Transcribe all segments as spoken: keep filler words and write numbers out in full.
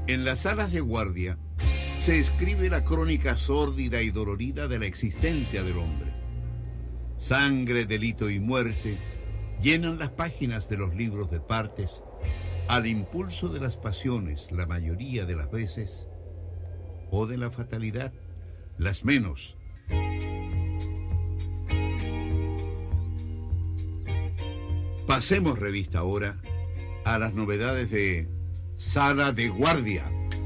En las salas de guardia se escribe la crónica sórdida y dolorida de la existencia del hombre. Sangre, delito y muerte llenan las páginas de los libros de partes al impulso de las pasiones la mayoría de las veces, o de la fatalidad las menos. Pasemos revista ahora a las novedades de Sala de Guardia.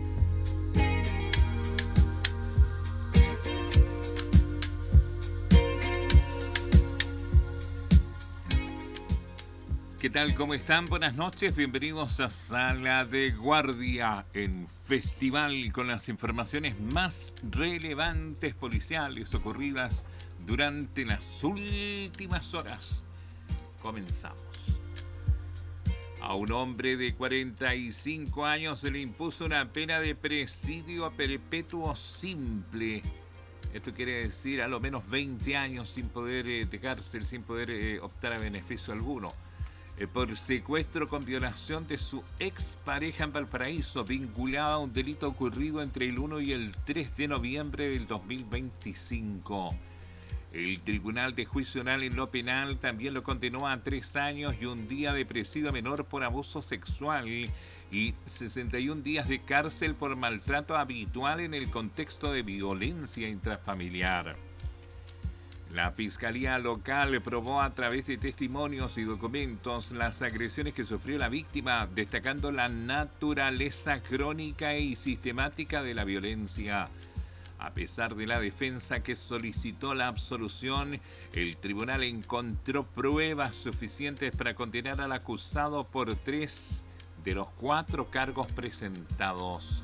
¿Qué tal? ¿Cómo están? Buenas noches, bienvenidos a Sala de Guardia en Festival con las informaciones más relevantes policiales ocurridas durante las últimas horas. Comenzamos. A un hombre de cuarenta y cinco años se le impuso una pena de presidio perpetuo simple. Esto quiere decir a lo menos veinte años sin poder eh, de cárcel, sin poder eh, optar a beneficio alguno. Por secuestro con violación de su expareja en Valparaíso, vinculada a un delito ocurrido entre el uno y el tres de noviembre del dos mil veinticinco. El Tribunal de Juicio Oral en lo Penal también lo condenó a tres años y un día de presidio menor por abuso sexual y sesenta y un días de cárcel por maltrato habitual en el contexto de violencia intrafamiliar. La Fiscalía Local probó a través de testimonios y documentos las agresiones que sufrió la víctima, destacando la naturaleza crónica y sistemática de la violencia. A pesar de la defensa que solicitó la absolución, el tribunal encontró pruebas suficientes para condenar al acusado por tres de los cuatro cargos presentados.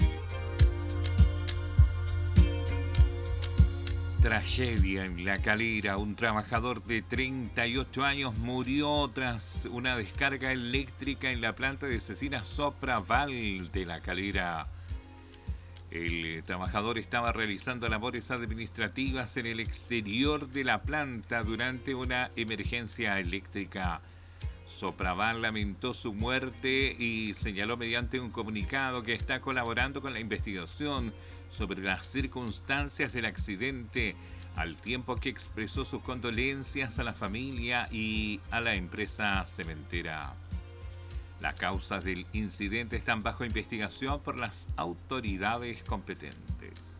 Tragedia en La Calera. Un trabajador de treinta y ocho años murió tras una descarga eléctrica en la planta de Cecina Sopraval de La Calera. El trabajador estaba realizando labores administrativas en el exterior de la planta durante una emergencia eléctrica. Sopraval lamentó su muerte y señaló mediante un comunicado que está colaborando con la investigación sobre las circunstancias del accidente, al tiempo que expresó sus condolencias a la familia y a la empresa cementera. Las causas del incidente están bajo investigación por las autoridades competentes.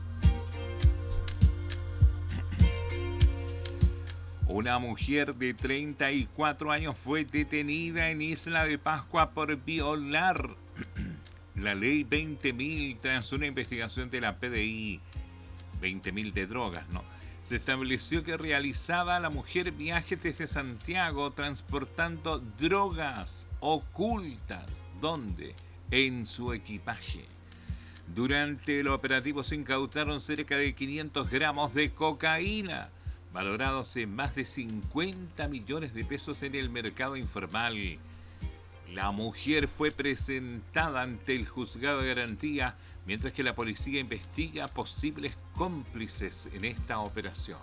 Una mujer de treinta y cuatro años fue detenida en Isla de Pascua por violar la ley veinte mil tras una investigación de la P D I. veinte mil de drogas, ¿no? Se estableció que realizaba la mujer viajes desde Santiago transportando drogas ocultas. ¿Dónde? En su equipaje. Durante el operativo se incautaron cerca de quinientos gramos de cocaína, valorados en más de cincuenta millones de pesos en el mercado informal. La mujer fue presentada ante el juzgado de garantía, mientras que la policía investiga posibles cómplices en esta operación.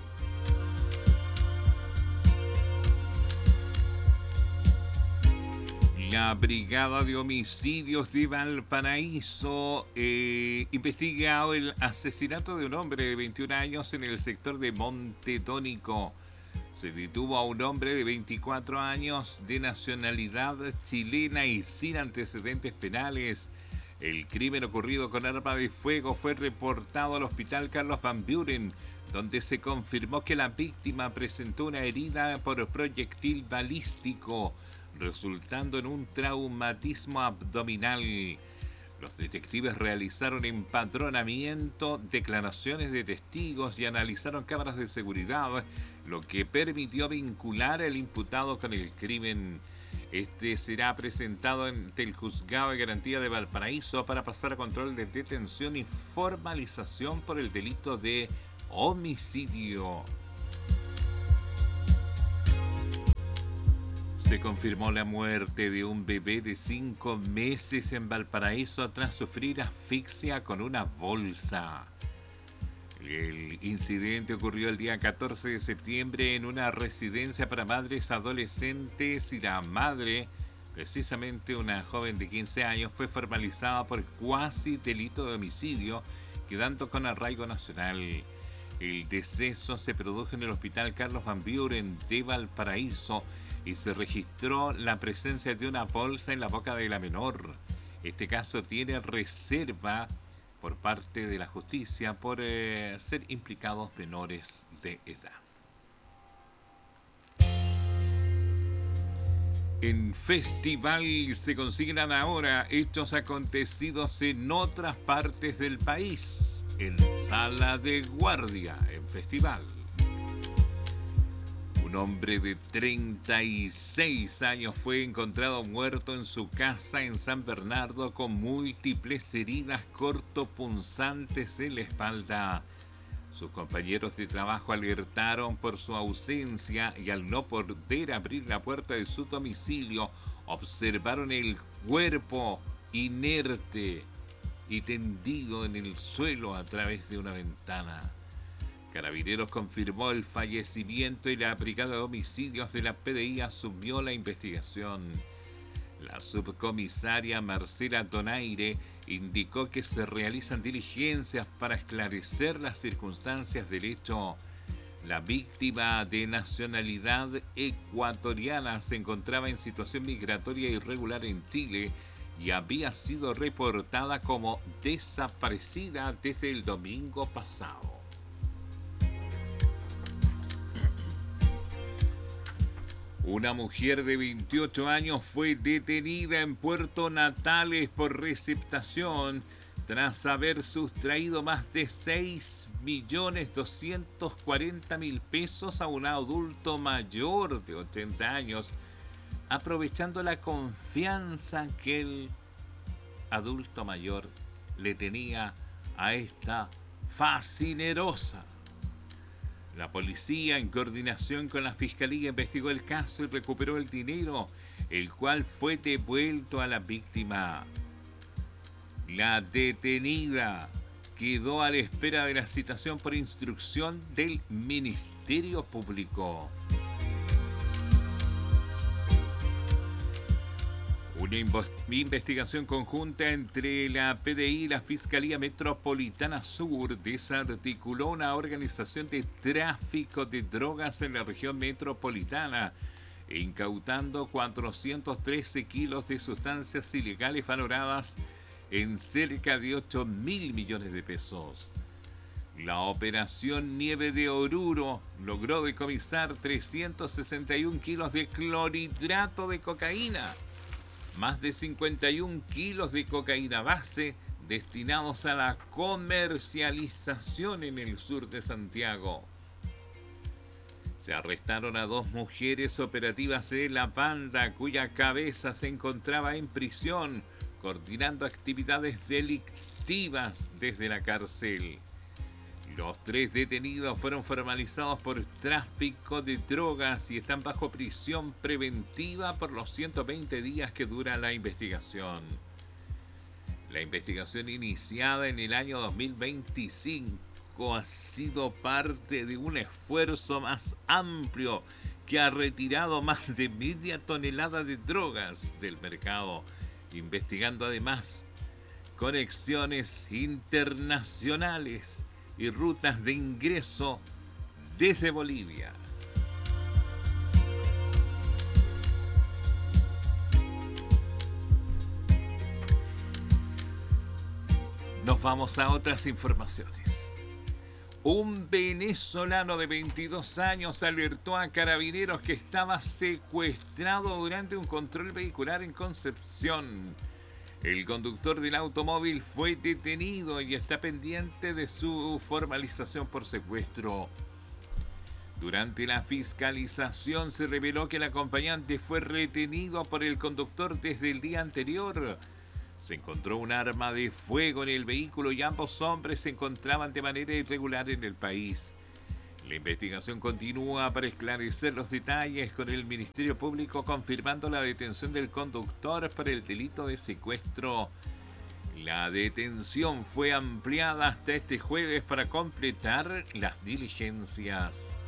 La Brigada de Homicidios de Valparaíso eh, investiga el asesinato de un hombre de veintiún años en el sector de Monte Tónico. Se detuvo a un hombre de veinticuatro años de nacionalidad chilena y sin antecedentes penales. El crimen ocurrido con arma de fuego fue reportado al Hospital Carlos Van Buren, donde se confirmó que la víctima presentó una herida por proyectil balístico, resultando en un traumatismo abdominal. Los detectives realizaron empadronamiento, declaraciones de testigos y analizaron cámaras de seguridad, lo que permitió vincular al imputado con el crimen. Este será presentado ante el Juzgado de Garantía de Valparaíso para pasar a control de detención y formalización por el delito de homicidio. Se confirmó la muerte de un bebé de cinco meses en Valparaíso tras sufrir asfixia con una bolsa. El incidente ocurrió el día catorce de septiembre en una residencia para madres adolescentes y la madre Precisamente una joven de quince años fue formalizada por cuasi delito de homicidio, quedando con arraigo nacional. El deceso se produjo en el Hospital Carlos Van Buren de Valparaíso y se registró la presencia de una bolsa en la boca de la menor. Este caso tiene reserva por parte de la justicia por eh, ser implicados menores de edad. En Festival se consignan ahora hechos acontecidos en otras partes del país, en Sala de Guardia, en Festival. Un hombre de treinta y seis años fue encontrado muerto en su casa en San Bernardo con múltiples heridas cortopunzantes en la espalda. Sus compañeros de trabajo alertaron por su ausencia y al no poder abrir la puerta de su domicilio, observaron el cuerpo inerte y tendido en el suelo a través de una ventana. Carabineros confirmó el fallecimiento y la Brigada de Homicidios de la P D I asumió la investigación. La subcomisaria Marcela Donaire indicó que se realizan diligencias para esclarecer las circunstancias del hecho. La víctima, de nacionalidad ecuatoriana, se encontraba en situación migratoria irregular en Chile y había sido reportada como desaparecida desde el domingo pasado. Una mujer de veintiocho años fue detenida en Puerto Natales por receptación tras haber sustraído más de seis millones doscientos cuarenta mil pesos a un adulto mayor de ochenta años, aprovechando la confianza que el adulto mayor le tenía a esta fascinerosa. La policía, en coordinación con la fiscalía, investigó el caso y recuperó el dinero, el cual fue devuelto a la víctima. La detenida quedó a la espera de la citación por instrucción del Ministerio Público. Una investigación conjunta entre la P D I y la Fiscalía Metropolitana Sur desarticuló una organización de tráfico de drogas en la región metropolitana, incautando cuatrocientos trece kilos de sustancias ilegales valoradas en cerca de ocho mil millones de pesos. La operación Nieve de Oruro logró decomisar trescientos sesenta y un kilos de clorhidrato de cocaína, más de cincuenta y un kilos de cocaína base destinados a la comercialización en el sur de Santiago. Se arrestaron a dos mujeres operativas de la banda cuya cabeza se encontraba en prisión, coordinando actividades delictivas desde la cárcel. Los tres detenidos fueron formalizados por tráfico de drogas y están bajo prisión preventiva por los ciento veinte días que dura la investigación. La investigación, iniciada en el año dos mil veinticinco, ha sido parte de un esfuerzo más amplio que ha retirado más de media tonelada de drogas del mercado, investigando además conexiones internacionales y rutas de ingreso desde Bolivia. Nos vamos a otras informaciones. Un venezolano de veintidós años alertó a carabineros que estaba secuestrado durante un control vehicular en Concepción. El conductor del automóvil fue detenido y está pendiente de su formalización por secuestro. Durante la fiscalización se reveló que el acompañante fue retenido por el conductor desde el día anterior. Se encontró un arma de fuego en el vehículo y ambos hombres se encontraban de manera irregular en el país. La investigación continúa para esclarecer los detalles, con el Ministerio Público confirmando la detención del conductor por el delito de secuestro. La detención fue ampliada hasta este jueves para completar las diligencias.